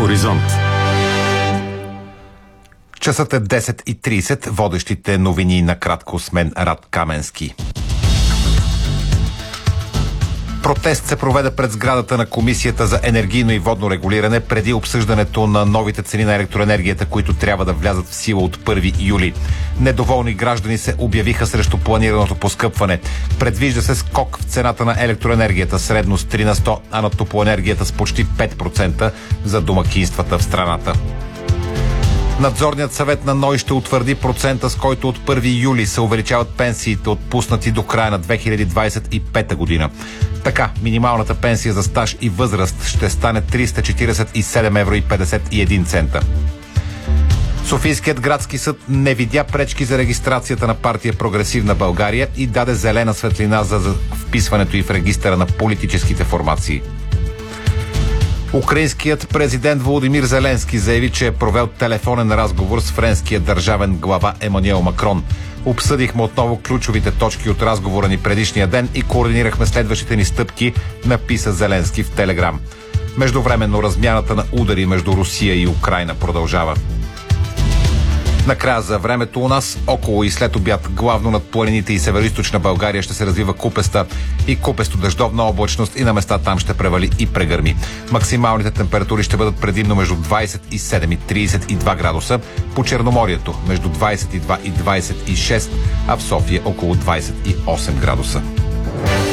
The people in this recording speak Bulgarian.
Хоризонт. Часът е 10:30. Водещите новини накратко с мен Рад Каменски. Протест се проведе пред сградата на Комисията за енергийно и водно регулиране преди обсъждането на новите цени на електроенергията, които трябва да влязат в сила от 1 юли. Недоволни граждани се обявиха срещу планираното поскъпване. Предвижда се скок в цената на електроенергията, средно с 3 на 100, а на топлоенергията с почти 5% за домакинствата в страната. Надзорният съвет на НОИ ще утвърди процента, с който от 1 юли се увеличават пенсиите, отпуснати до края на 2025 година. Така, минималната пенсия за стаж и възраст ще стане 347,51 евро. Софийският градски съд не видя пречки за регистрацията на партия Прогресивна България и даде зелена светлина за вписването й в регистъра на политическите формации. Украинският президент Володимир Зеленски заяви, че е провел телефонен разговор с френския държавен глава Емануел Макрон. Обсъдихме отново ключовите точки от разговора ни предишния ден и координирахме следващите ни стъпки, написа Зеленски в Телеграм. Междувременно размяната на удари между Русия и Украйна продължава. Накрая за времето у нас, около и след обяд, главно над планините и североизточна България ще се развива купеста и купесто-дъждовна облачност и на места там ще превали и прегърми. Максималните температури ще бъдат предимно между 27 и 32 градуса, по Черноморието между 22 и 26, а в София около 28 градуса.